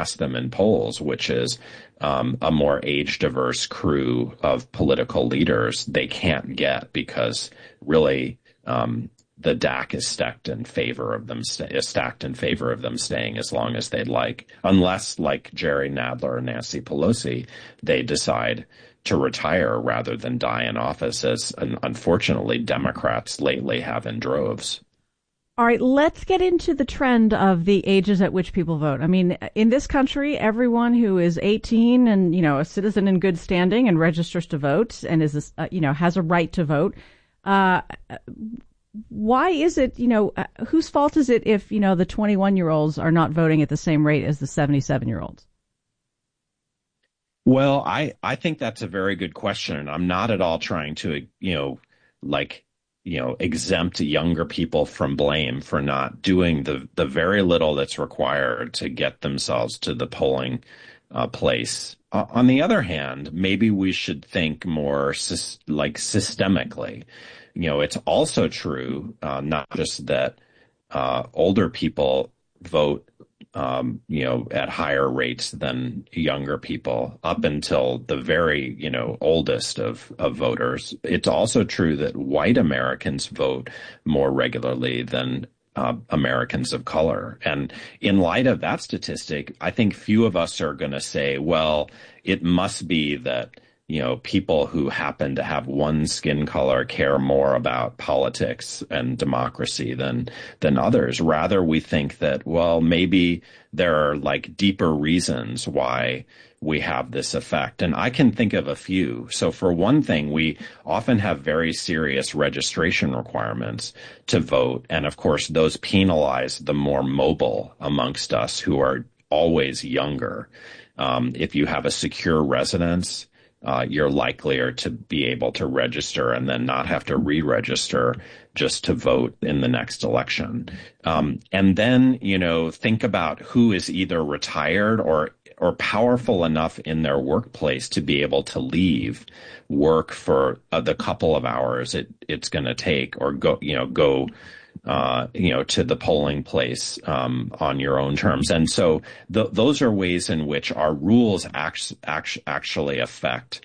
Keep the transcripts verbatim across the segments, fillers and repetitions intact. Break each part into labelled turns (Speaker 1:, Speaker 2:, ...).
Speaker 1: amass them in polls, which is um, a more age-diverse crew of political leaders, they can't get because really um, the D A C is stacked in favor of them is stacked in favor of them staying as long as they'd like, unless, like Jerry Nadler and Nancy Pelosi, they decide to retire rather than die in office, as unfortunately Democrats lately have in droves.
Speaker 2: All right, let's get into the trend of the ages at which people vote. I mean, in this country, everyone who is eighteen and, you know, a citizen in good standing and registers to vote and is, uh, you know, has a right to vote. Uh, why is it, you know, uh, whose fault is it if, you know, the twenty-one-year-olds are not voting at the same rate as the seventy-seven-year-olds?
Speaker 1: Well, I, I think that's a very good question. I'm not at all trying to, you know, like, you know, exempt younger people from blame for not doing the, the very little that's required to get themselves to the polling uh, place. Uh, on the other hand, maybe we should think more sy- like systemically. You know, it's also true, uh, not just that uh, older people vote Um, you know, at higher rates than younger people up until the very, you know, oldest of, of voters. It's also true that white Americans vote more regularly than uh, Americans of color. And in light of that statistic, I think few of us are going to say, well, it must be that, you know, people who happen to have one skin color care more about politics and democracy than than others. Rather, we think that, well, maybe there are like deeper reasons why we have this effect. And I can think of a few. So for one thing, we often have very serious registration requirements to vote. And of course, those penalize the more mobile amongst us who are always younger. Um, if you have a secure residence, Uh, you're likelier to be able to register and then not have to re-register just to vote in the next election. Um, and then, you know, think about who is either retired or or powerful enough in their workplace to be able to leave work for uh, the couple of hours it, it's going to take, or go, you know, go uh, you know, to the polling place um, on your own terms. And so th- those are ways in which our rules act- act- actually affect,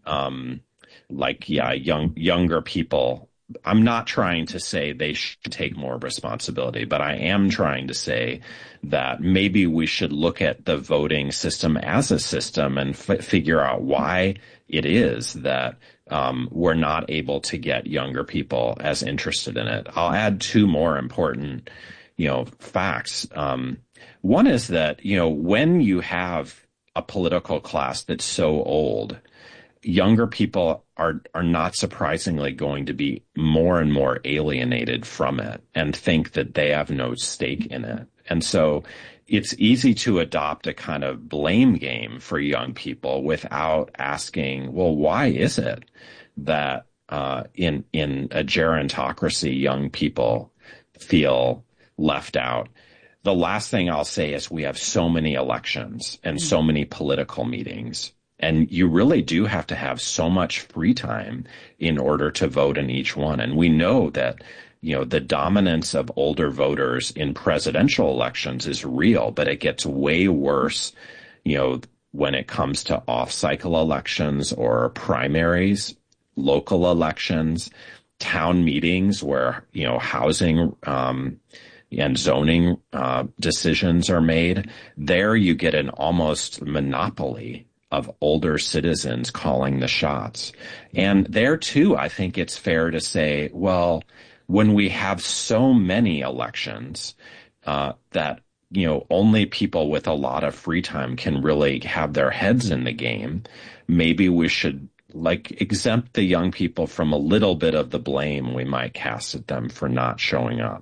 Speaker 1: um, like, yeah, young younger people. I'm not trying to say they should take more responsibility, but I am trying to say that maybe we should look at the voting system as a system and f- figure out why it is that Um, we're not able to get younger people as interested in it. I'll add two more important, you know, facts. Um, one is that, you know, when you have a political class that's so old, younger people are are not surprisingly going to be more and more alienated from it and think that they have no stake in it. And so it's easy to adopt a kind of blame game for young people without asking, well, why is it that uh, in in a gerontocracy, young people feel left out? The last thing I'll say is we have so many elections and so many political meetings, and you really do have to have so much free time in order to vote in each one. And we know that, you know, the dominance of older voters in presidential elections is real, but it gets way worse, you know, when it comes to off-cycle elections or primaries, local elections, town meetings where, you know, housing um, and zoning uh, decisions are made. There you get an almost monopoly of older citizens calling the shots. And there, too, I think it's fair to say, well, when we have so many elections uh, that, you know, only people with a lot of free time can really have their heads in the game, maybe we should, like, exempt the young people from a little bit of the blame we might cast at them for not showing up.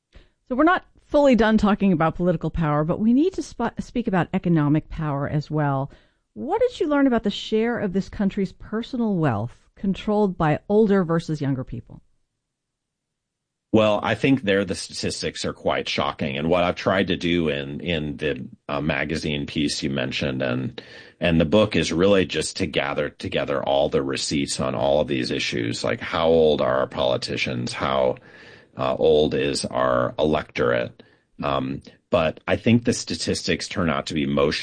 Speaker 2: So we're not fully done talking about political power, but we need to sp- speak about economic power as well. What did you learn about the share of this country's personal wealth controlled by older versus younger people?
Speaker 1: Well, I think there the statistics are quite shocking. And what I've tried to do in, in the uh, magazine piece you mentioned and and the book is really just to gather together all the receipts on all of these issues, like how old are our politicians, how uh, old is our electorate. Um, but I think the statistics turn out to be most